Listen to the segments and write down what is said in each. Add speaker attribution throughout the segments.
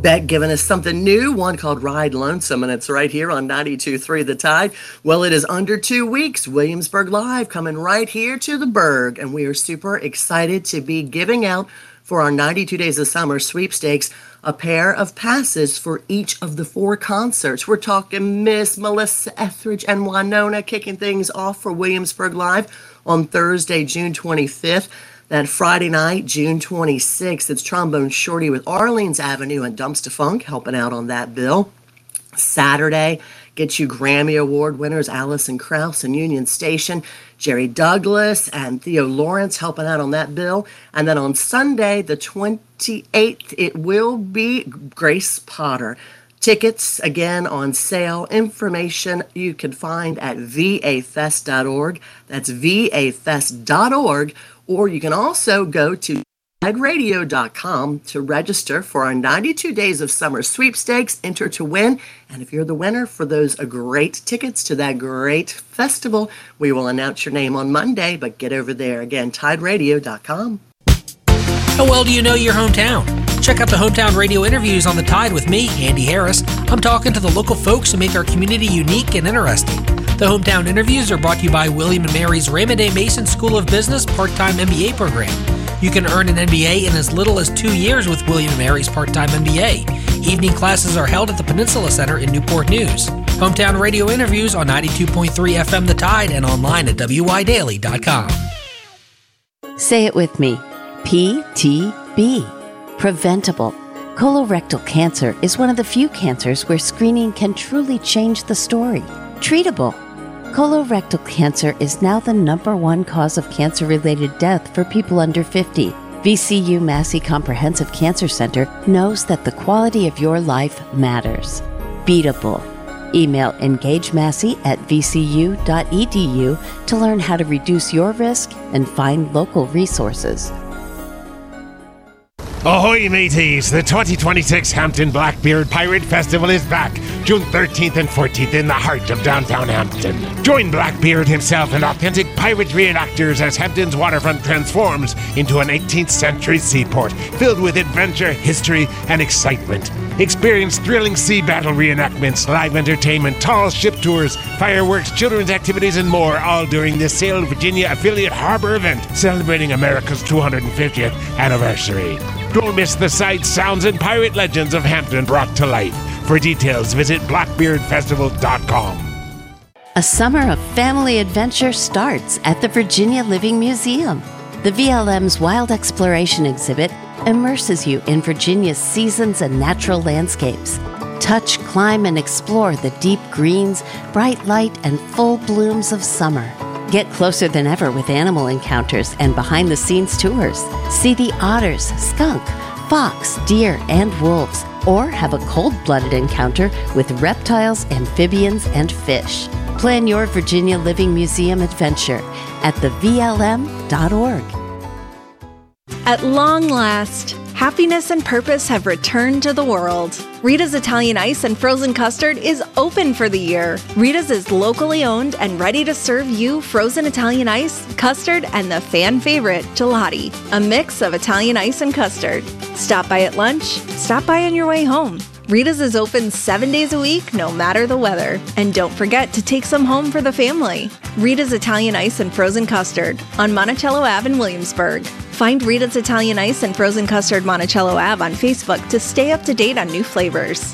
Speaker 1: Beck giving us something new, one called Ride Lonesome, and it's right here on 92.3 The Tide. Well, it is under 2 weeks, Williamsburg Live coming right here to the Berg, and we are super excited to be giving out for our 92 Days of Summer sweepstakes a pair of passes for each of the 4 concerts. We're talking Miss Melissa Etheridge and Winona kicking things off for Williamsburg Live on Thursday, June 25th. That Friday night, June 26th, it's Trombone Shorty with Orleans Avenue and Dumpster Funk helping out on that bill. Saturday, get you Grammy Award winners Alison Krauss and Union Station, Jerry Douglas and Theo Lawrence helping out on that bill. And then on Sunday, the 28th, it will be Grace Potter. Tickets, again, on sale. Information you can find at vafest.org. That's vafest.org. Or you can also go to tideradio.com to register for our 92 Days of Summer sweepstakes, enter to win. And if you're the winner for those great tickets to that great festival, we will announce your name on Monday, but get over there. Again, tideradio.com.
Speaker 2: How well do you know your hometown? Check out the Hometown Radio interviews on The Tide with me, Andy Harris. I'm talking to the local folks who make our community unique and interesting. The Hometown interviews are brought to you by William & Mary's Raymond A. Mason School of Business part-time MBA program. You can earn an MBA in as little as 2 years with William & Mary's part-time MBA. Evening classes are held at the Peninsula Center in Newport News. Hometown Radio interviews on 92.3 FM The Tide and online at widaily.com.
Speaker 3: Say it with me. PTB. Preventable. Colorectal cancer is one of the few cancers where screening can truly change the story. Treatable. Colorectal cancer is now the #1 cause of cancer-related death for people under 50. VCU Massey Comprehensive Cancer Center knows that the quality of your life matters. Beatable. Email engagemassey@vcu.edu to learn how to reduce your risk and find local resources.
Speaker 4: Ahoy mateys, the 2026 Hampton Blackbeard Pirate Festival is back, June 13th and 14th in the heart of downtown Hampton. Join Blackbeard himself and authentic pirate reenactors as Hampton's waterfront transforms into an 18th century seaport filled with adventure, history, and excitement. Experience thrilling sea battle reenactments, live entertainment, tall ship tours, fireworks, children's activities, and more, all during the Sail Virginia Affiliate Harbor event celebrating America's 250th anniversary. Don't miss the sights, sounds, and pirate legends of Hampton brought to life. For details, visit blackbeardfestival.com.
Speaker 3: A summer of family adventure starts at the Virginia Living Museum. The VLM's Wild Exploration exhibit immerses you in Virginia's seasons and natural landscapes. Touch, climb, and explore the deep greens, bright light, and full blooms of summer. Get closer than ever with animal encounters and behind-the-scenes tours. See the otters, skunk, fox, deer, and wolves, or have a cold-blooded encounter with reptiles, amphibians, and fish. Plan your Virginia Living Museum adventure at thevlm.org.
Speaker 5: At long last, happiness and purpose have returned to the world. Rita's Italian Ice and Frozen Custard is open for the year. Rita's is locally owned and ready to serve you frozen Italian ice, custard, and the fan favorite, gelati, a mix of Italian ice and custard. Stop by at lunch, stop by on your way home. Rita's is open 7 days a week, no matter the weather. And don't forget to take some home for the family. Rita's Italian Ice and Frozen Custard on Monticello Ave in Williamsburg. Find Rita's Italian Ice and Frozen Custard Monticello Ave on Facebook to stay up to date on new flavors.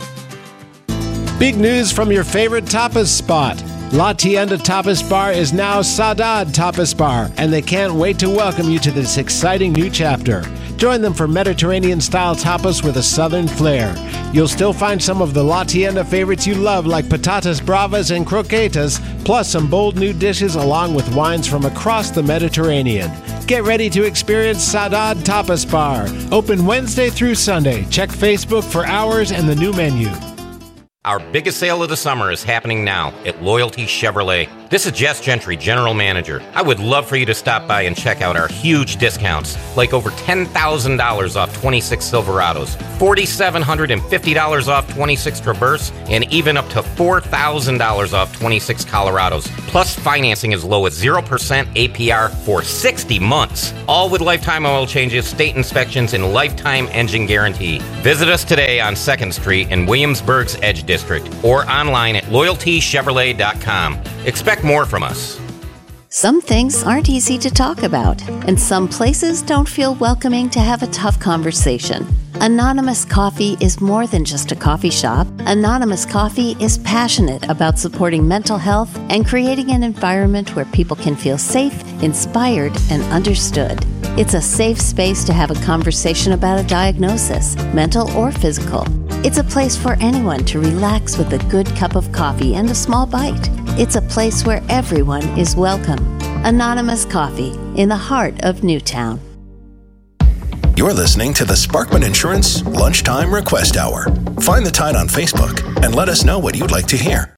Speaker 6: Big news from your favorite tapas spot. La Tienda Tapas Bar is now Saudade Tapas Bar, and they can't wait to welcome you to this exciting new chapter. Join them for Mediterranean-style tapas with a southern flair. You'll still find some of the La Tienda favorites you love, like patatas bravas and croquetas, plus some bold new dishes along with wines from across the Mediterranean. Get ready to experience Saudade Tapas Bar. Open Wednesday through Sunday. Check Facebook for hours and the new menu.
Speaker 7: Our biggest sale of the summer is happening now at Loyalty Chevrolet. This is Jess Gentry, General Manager. I would love for you to stop by and check out our huge discounts, like over $10,000 off 26 Silverados, $4,750 off 26 Traverse, and even up to $4,000 off 26 Colorados. Plus, financing as low as 0% APR for 60 months. All with lifetime oil changes, state inspections, and lifetime engine guarantee. Visit us today on 2nd Street in Williamsburg's Edge District or online at loyaltychevrolet.com. Expect more from us.
Speaker 3: Some things aren't easy to talk about, and some places don't feel welcoming to have a tough conversation. Anonymous Coffee is more than just a coffee shop. Anonymous Coffee is passionate about supporting mental health and creating an environment where people can feel safe, inspired, and understood. It's a safe space to have a conversation about a diagnosis, mental or physical. It's a place for anyone to relax with a good cup of coffee and a small bite. It's a place where everyone is welcome. Anonymous Coffee in the heart of Newtown.
Speaker 8: You're listening to the Sparkman Insurance Lunchtime Request Hour. Find the Tide on Facebook and let us know what you'd like to hear.